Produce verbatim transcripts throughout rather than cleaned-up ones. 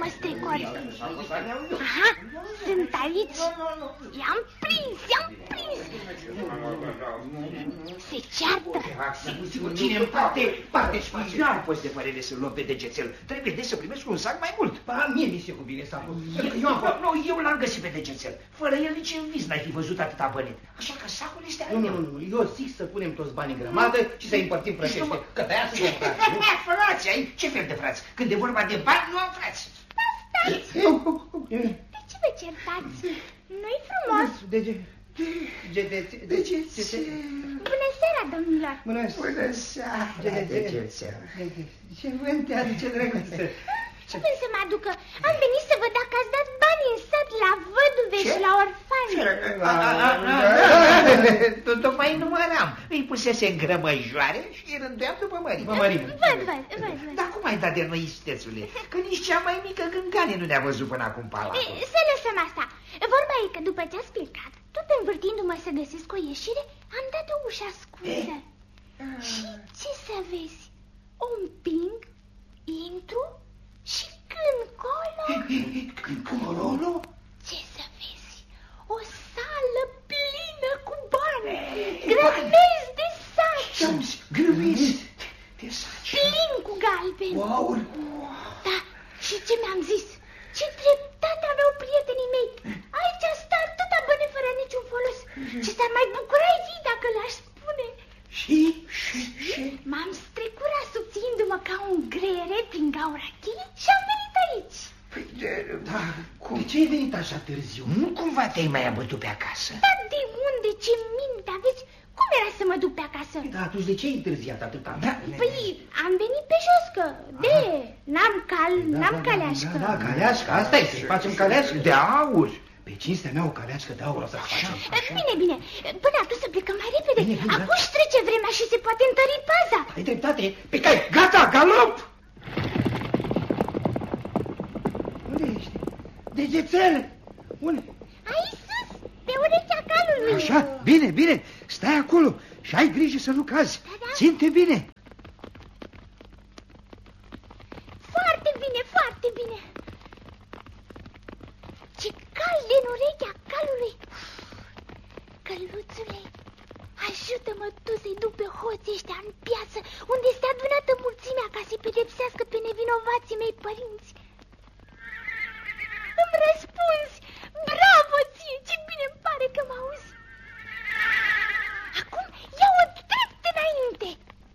mă strecori. Aha, sunt aici. I-am prins, i-am prins. Se ceartă. Cine în parte, parte și nici n-am fost de părere să-l luăm pe degețel. Trebuie de să primesc un sac mai mult. Ba, mie mi se cuvine sacul. Eu am fost, nu, eu l-am găsit pe degețel. Fără el nici în vis n-ai fi văzut atâta bănet. Așa că sacul este al Nu, meu. nu, nu, eu zic să punem toți banii în grămadă și să împărțim frățește. Că pe-aia să vom frați, nu? Frați, ai? Ce fel de frați? Când e vorba de bani, nu am frați. Stați! De ce vă certați? Nu-i frumos? De ce? De ce? De ce? Bună seara, domnilor! Bună seara, degețel. Ce vânt te aduce, drăguță? Ce vrei să mă aducă? Am venit să văd dacă ați dat bani în sat la văduve și la orfani. Tocmai număram. Îi pusese în grămăjoare și îi rânduiam după mărime. Văd, văd, văd, văd. Dar cum ai dat de noi, istețule? Că nici cea mai mică gângane nu ne-a văzut până acum palatul. Să lăsăm asta. Vorba e că după ce ați plecat, tot învârtindu-mă să găsesc o ieșire, am dat o ușă ascunsă. Și ce să vezi? O împing, intru și când colo... Când colo? Ce să vezi? O sală plină cu bani, grămezi de saci. Grămezi de saci. Plin cu galbeni. Wow! Da, și ce mi-am zis? Ce dreptate aveau prietenii mei. Aici stă atâta bani fără niciun folos. Ce s-ar mai bucura ei dacă le-aș spune. Și? Și? Și? M-am strecurat subțindu-mă ca un greiere prin gaura cheii și am venit aici. Păi, de, da, cum? De ce ai venit așa târziu? Nu cumva te-ai mai abătut pe acasă? Dar de unde? Ce minte aveți? Cum era să mă duc pe acasă? Da, atunci de ce ai întârziat atâta? Da, Păi, am venit pe jos, că de, n-am cal, n-am caleașcă. Da, da, caleașcă, asta e, să facem caleașcă. De aur. Pe cinstea mea o caleașcă de aur o să facem. Bine, bine, până atunci să plecăm mai repede. Bine, bine, Acum își trece vremea și se poate întări paza. Ai dreptate, Pe cai, gata, galop! unde ești? Degețel! Unde? Aici sus, pe urechea calului. Așa, bine, bine, stai acolo și ai grijă să nu cazi. Da, da. Ține-te bine. Foarte bine, foarte bine. Ce cald e în urechea calului. Căluțule, ajută-mă tu să-i duc pe hoții ăștia în piață, unde este adunată mulțimea ca să-i pedepsească pe nevinovații mei părinți. Îmi răspunzi! Bravo ție! Ce bine îmi pare că mă auzi! Acum ia-o drept înainte!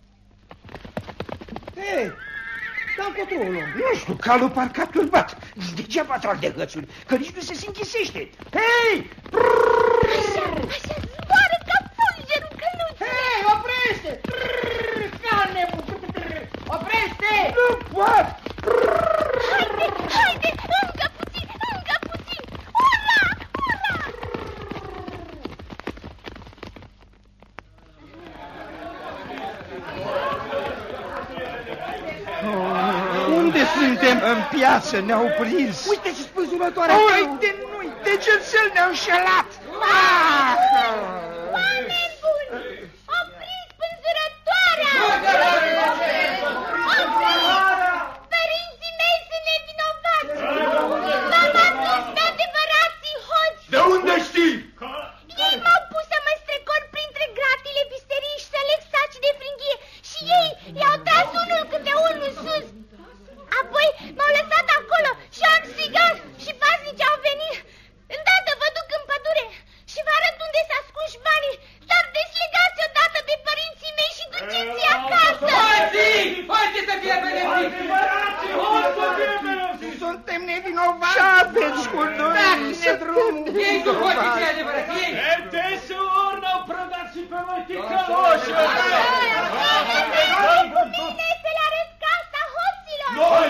Hei, dar încotro o luăm. Nu știu, calul parcă a turbat. Degeaba trag de hățuri, că nici nu se închisește. Hei! Așa, așa, zboară ca fulgerul căluțului! Hei, oprește! Ca nebun! Oprește! Nu pot! Haide, haide, încă puțin, încă puțin! Ura, ura! Unde suntem? În piață ne-au prins. Uite și spânzurătoarea! Uite, nu-i degețel, ne-au înșelat. Ah! Oameni buni, opriți spânzurătoarea! Părinții mei sunt nevinovați! V-am adus pe adevărații hoți! De unde știi? Ei m-au pus să mă strecor printre gratile visteriei și să leg saci de fringhie și ei i-au tras unul câte unul sus. Apoi m-au lăsat acolo și am strigat și paznicii au venit. Îndată vă duc în pădure și vă arăt unde s-a ascuns banii, dar deslegați odată pe părinții mei și duceți-i acasă. Hoții! Hoții să fie pedepsiți! Suntem nevinovați. Ce aveți cu noi? Dați-ne drumul! Ei sunt hoții cei adevărați! Ei! Ertesur n-au prădat și pe noi ticăloși! Cu mine să le arăt casa hoților. Noi!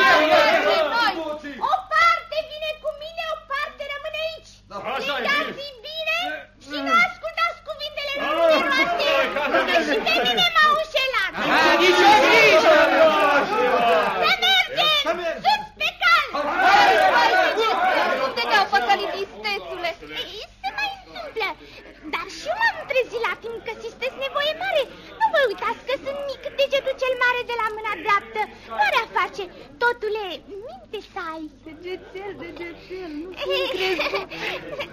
O parte vine cu mine, o parte rămâne aici. Așa e Țigați-i bine și nu ascultați cuvintele numeroase, că și pe mine m-au înșelat. Nici o grijă! Să mergem! Sus pe cal! Nu te dau păcălit, istețule. Se mai întâmplă, dar și eu m-am trezit la timp că sunteți nevoie mare. Nu vă uitați că sunt mic, degetul cel mare de la mâna dreaptă. Marea face face. Totule, minte să ai. Degețel, degețel, nu fi crezut.